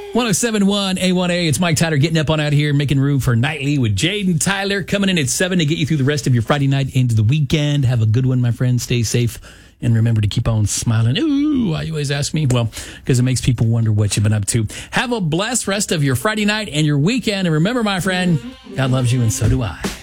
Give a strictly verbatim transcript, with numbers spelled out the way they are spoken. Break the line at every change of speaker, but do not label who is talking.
one oh seven point one A one A, it's Mike Tyler getting up on out of here, making room for Nightly with Jaden Tyler, coming in at seven to get you through the rest of your Friday night into the weekend. Have a good one, my friend. Stay safe. And remember to keep on smiling. Ooh, why you always ask me? Well, because it makes people wonder what you've been up to. Have a blessed rest of your Friday night and your weekend. And remember, my friend, God loves you and so do I.